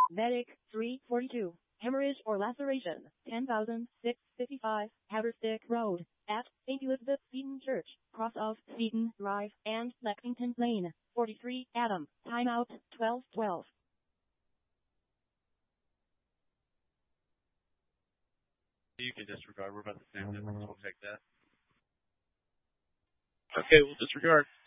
Medic 342. Hemorrhage or laceration. 10,655. Haverstick Road. At St. Elizabeth Seton Church. Cross of Seton Drive and Lexington Lane. 43 Adam. Timeout 12:12. You can disregard. We're about to say we'll take that. Okay, we'll disregard.